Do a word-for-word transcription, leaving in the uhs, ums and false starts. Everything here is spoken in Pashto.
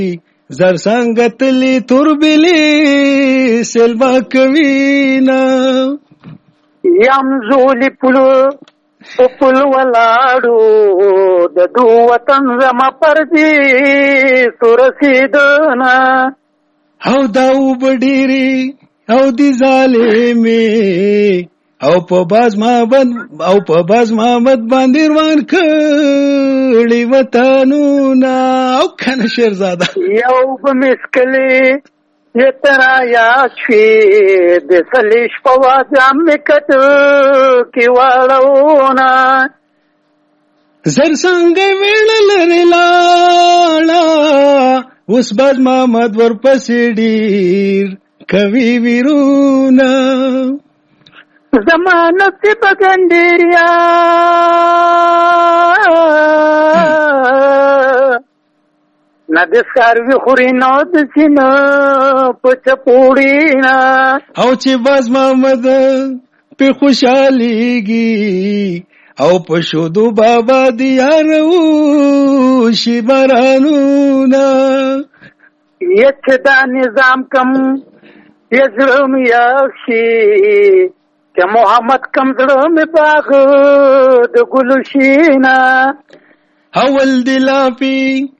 زر سنگتلی تربلی سلوا کوینا یم زولی پلو او پلو ولاړو د دو وطن زما پردی سرسیدنا او داو بډيري او دی ظالمي او په باز محمد او په باز محمد باندې روان کړي وطنونه او کنه شیرزاده یو په مسکلي یترا یا چی د سلیش په واځم کټ کی واړونا زر څنګه ویل لري لاړه اوس باز محمد ورپسې ډیر کوي ویرونا زمانت بغندریا ند سروي خوري نو د سینه پچ پوړینا او چې باز محمد په خوشاليږي او په شودو بابا دیارو شي بارانونا یت دا نظام کم یزرم یاشي که محمد کم زړه می باغ د ګلشینا اول دلافي